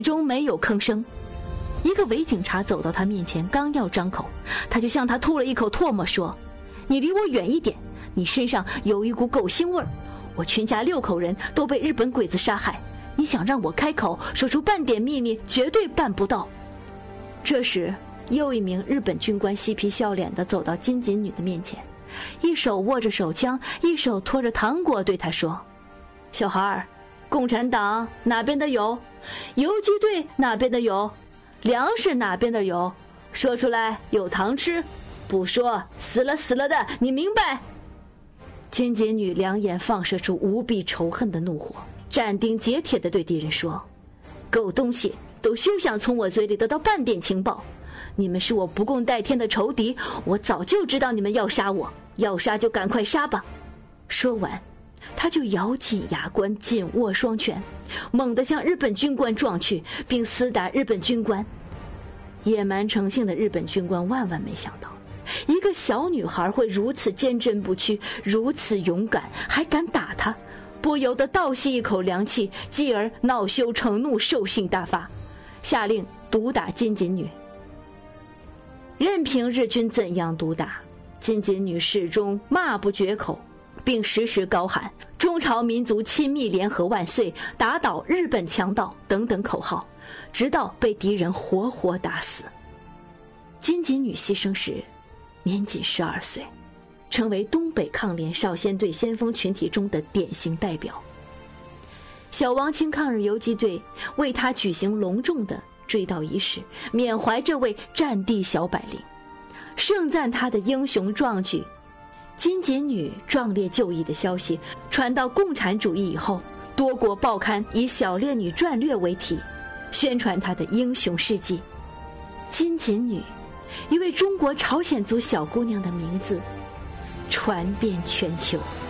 中没有吭声。一个伪警察走到他面前，刚要张口，他就向他吐了一口唾沫，说：“你离我远一点，你身上有一股狗腥味儿。我全家6口人都被日本鬼子杀害，你想让我开口说出半点秘密，绝对办不到。”这时，又一名日本军官嬉皮笑脸地走到金锦女的面前，一手握着手枪，一手托着糖果，对她说：“小孩儿，共产党哪边的有？游击队哪边的有？粮食哪边的有？说出来有糖吃，不说死了死了的，你明白？”金锦女两眼放射出无比仇恨的怒火，斩钉截铁地对敌人说：“狗东西，都休想从我嘴里得到半点情报！你们是我不共戴天的仇敌，我早就知道你们要杀我，要杀就赶快杀吧！”说完，他就咬紧牙关，紧握双拳，猛地向日本军官撞去，并厮打日本军官。野蛮成性的日本军官万万没想到，一个小女孩会如此坚贞不屈，如此勇敢，还敢打他，不由得倒吸一口凉气，继而恼羞成怒，兽性大发，下令毒打金锦女。任凭日军怎样毒打，金锦女始终骂不绝口，并时时高喊“中朝民族亲密联合万岁”、“打倒日本强盗”等等口号，直到被敌人活活打死。金锦女牺牲时年仅12岁，成为东北抗联少先队先锋群体中的典型代表。小王清抗日游击队为她举行隆重的追悼仪式，缅怀这位战地小百灵，盛赞她的英雄壮举。金锦女壮烈就义的消息传到共产主义以后，多国报刊以《小烈女传略》为题，宣传她的英雄事迹。金锦女，一位中国朝鲜族小姑娘的名字传遍全球。